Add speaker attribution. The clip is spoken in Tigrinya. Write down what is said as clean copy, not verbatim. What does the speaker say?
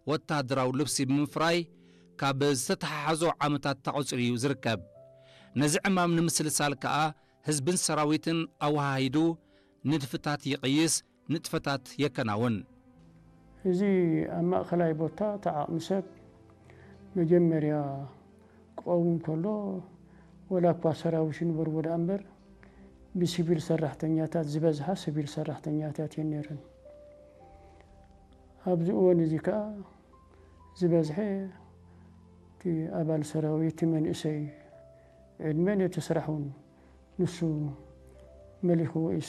Speaker 1: ወታደራዊ ልብሲ ብምፍራይ ካብ ዝተተሓሓዙ ዓመታት ተቆጽሪዩ ዝርከብ ነዚ ዕማም ንምስልሳል ከዓ ህዝብን ሰራዊትን ኣዋሃሂዱ ንድፍታት ይቅይስ ንጥፈታት የከናውን
Speaker 2: እዚ ኣብ ማእኸላይ ቦታ ተዓቕሚ ሰብ መጀመርያ ቆውም ከሎ ወላ እኳ ሰራዊት ይንበሩ ወደ እምበር ብሲቪል ሰራሕተኛታት ዝበዝሓ ሲቪል ሰራሕተኛታት እየን ነይረን ኣብዚ እዋን እዚ ከዓ ዝበዝሐ እቲ ኣባል ሰራዊት መንእሰይ ዕድመ ነቲ ስራሕ እውን ንሱ መሊኽዎ እዩ